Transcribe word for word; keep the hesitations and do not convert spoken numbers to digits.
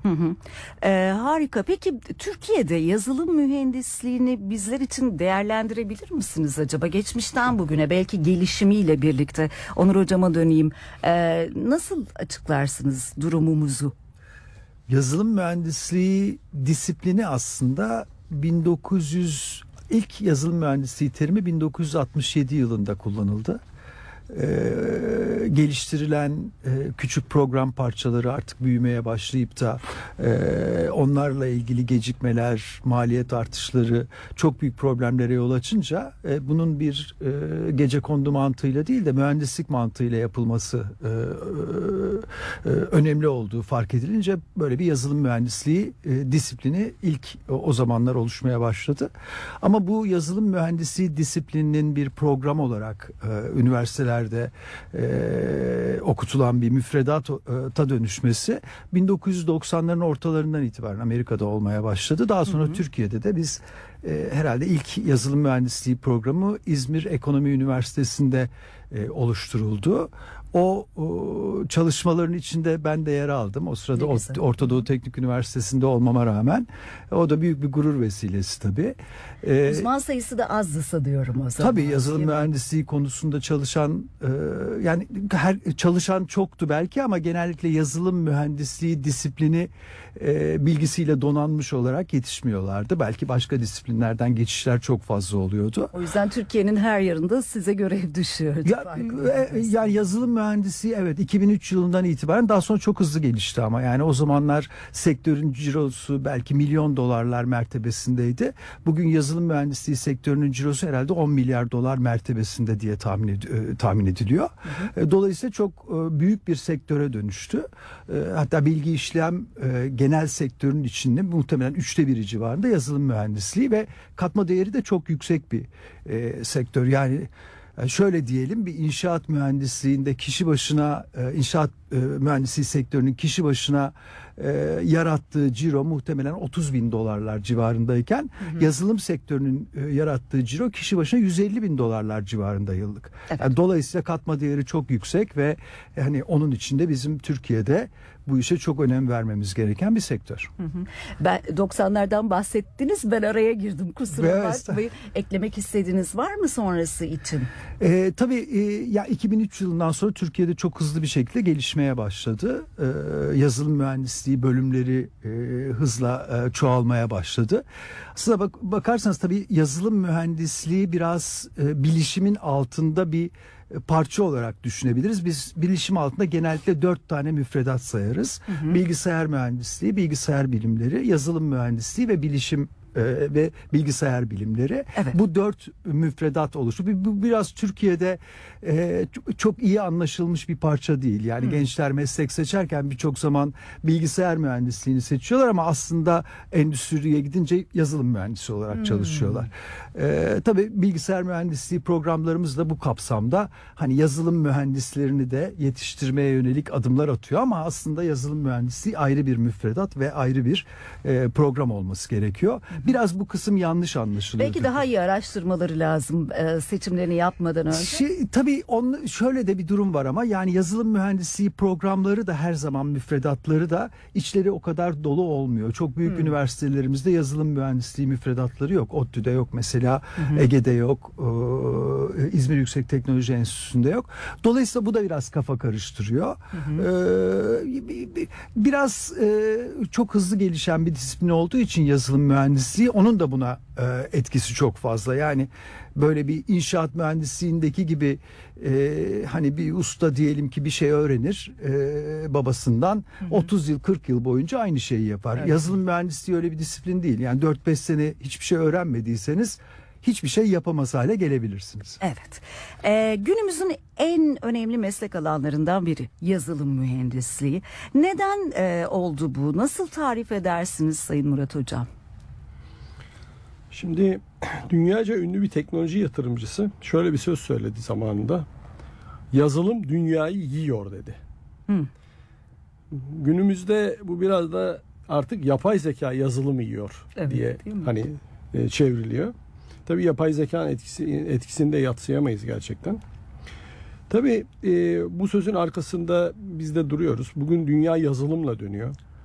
Hı hı. Ee, harika. Peki Türkiye'de yazılım mühendisliğini bizler için değerlendirebilir misiniz acaba? Geçmişten bugüne belki gelişimiyle birlikte. Onur Hocama döneyim. Ee, nasıl açıklarsınız durumumuzu? Yazılım mühendisliği disiplini aslında bin dokuz yüz ilk yazılım mühendisliği terimi bin dokuz yüz altmış yedi yılında kullanıldı. Ee, geliştirilen e, küçük program parçaları artık büyümeye başlayıp da e, onlarla ilgili gecikmeler, maliyet artışları çok büyük problemlere yol açınca e, bunun bir e, gecekondu mantığıyla değil de mühendislik mantığıyla yapılması e, e, önemli olduğu fark edilince böyle bir yazılım mühendisliği e, disiplini ilk o, o zamanlar oluşmaya başladı. Ama bu yazılım mühendisliği disiplininin bir program olarak e, üniversiteler de e, okutulan bir müfredata dönüşmesi bin dokuz yüz doksanların ortalarından itibaren Amerika'da olmaya başladı. Daha sonra hı hı. Türkiye'de de biz e, herhalde ilk yazılım mühendisliği programı İzmir Ekonomi Üniversitesi'nde e, oluşturuldu. O, o çalışmaların içinde ben de yer aldım. O sırada o, Orta Doğu Teknik Üniversitesi'nde olmama rağmen o da büyük bir gurur vesilesi tabii. Ee, Uzman sayısı da azdı diyorum o zaman. Tabii yazılım mühendisliği konusunda çalışan e, yani her çalışan çoktu belki ama genellikle yazılım mühendisliği disiplini e, bilgisiyle donanmış olarak yetişmiyorlardı. Belki başka disiplinlerden geçişler çok fazla oluyordu. O yüzden Türkiye'nin her yerinde size görev düşüyor. Ya, e, yani yazılım mühendisliği evet iki bin üç yılından itibaren daha sonra çok hızlı gelişti ama yani o zamanlar sektörün cirosu belki milyon dolarlar mertebesindeydi. Bugün yazılım mühendisliği sektörünün cirosu herhalde on milyar dolar mertebesinde diye tahmin, ed- e, tahmin ediliyor. Hı hı. Dolayısıyla çok e, büyük bir sektöre dönüştü. E, hatta bilgi işlem e, genel sektörün içinde muhtemelen üçte biri civarında yazılım mühendisliği ve katma değeri de çok yüksek bir e, sektör. Yani şöyle diyelim bir inşaat mühendisliğinde kişi başına inşaat mühendisliği sektörünün kişi başına yarattığı ciro muhtemelen otuz bin dolarlar civarındayken hı hı. yazılım sektörünün yarattığı ciro kişi başına yüz elli bin dolarlar civarında yıllık. Evet. Yani dolayısıyla katma değeri çok yüksek ve hani onun içinde bizim Türkiye'de bu işe çok önem vermemiz gereken bir sektör. Hı hı. Ben doksanlardan bahsettiniz. Ben araya girdim. Kusura evet. bakmayın. Eklemek istediğiniz var mı sonrası için? E, tabii e, ya iki bin üç yılından sonra Türkiye'de çok hızlı bir şekilde gelişmeye başladı. E, yazılım mühendisliği bölümleri e, hızla e, çoğalmaya başladı. Aslında bak, bakarsanız tabii yazılım mühendisliği biraz e, bilişimin altında bir parça olarak düşünebiliriz. Biz bilişim altında genellikle dört tane müfredat sayarız. Hı hı. Bilgisayar mühendisliği, bilgisayar bilimleri, yazılım mühendisliği ve bilişim ve bilgisayar bilimleri. Evet. Bu dört müfredat oluştu. Bu biraz Türkiye'de e, çok iyi anlaşılmış bir parça değil. Yani hmm. gençler meslek seçerken birçok zaman bilgisayar mühendisliğini seçiyorlar ama aslında endüstriye gidince yazılım mühendisi olarak hmm. çalışıyorlar. E, tabii bilgisayar mühendisliği programlarımız da bu kapsamda hani yazılım mühendislerini de yetiştirmeye yönelik adımlar atıyor ama aslında yazılım mühendisliği ayrı bir müfredat ve ayrı bir e, program olması gerekiyor. Biraz bu kısım yanlış anlaşılıyor. Belki daha iyi araştırmaları lazım e, seçimlerini yapmadan önce. Şey, tabii on, şöyle de bir durum var ama yani yazılım mühendisliği programları da her zaman müfredatları da içleri o kadar dolu olmuyor. Çok büyük hmm. üniversitelerimizde yazılım mühendisliği müfredatları yok. ODTÜ'de yok mesela, hmm. Ege'de yok, e, İzmir Yüksek Teknoloji Enstitüsü'nde yok. Dolayısıyla bu da biraz kafa karıştırıyor. Hmm. E, biraz e, çok hızlı gelişen bir disiplin olduğu için yazılım mühendisliği onun da buna e, etkisi çok fazla. Yani böyle bir inşaat mühendisliğindeki gibi e, hani bir usta diyelim ki bir şey öğrenir e, babasından hı hı. otuz yıl kırk yıl boyunca aynı şeyi yapar. Evet. Yazılım mühendisliği öyle bir disiplin değil. Yani dört beş sene hiçbir şey öğrenmediyseniz hiçbir şey yapamaz hale gelebilirsiniz. Evet. Ee, günümüzün en önemli meslek alanlarından biri yazılım mühendisliği. Neden e, oldu bu? Nasıl tarif edersiniz Sayın Murat Hocam? Şimdi dünyaca ünlü bir teknoloji yatırımcısı şöyle bir söz söyledi zamanında. Yazılım dünyayı yiyor dedi. Hı. Günümüzde bu biraz da artık yapay zeka yazılımı yiyor evet, diye hani e, çevriliyor. Tabii yapay zekanın etkisi, etkisini de yadsıyamayız gerçekten. Tabii e, bu sözün arkasında biz de duruyoruz. Bugün dünya yazılımla dönüyor.